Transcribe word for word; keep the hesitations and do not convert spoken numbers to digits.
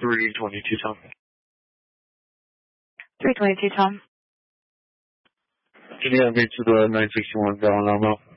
three twenty-two, Tom. three twenty-two, Tom. Can you have me to the nine sixty-one Gallon Alamo?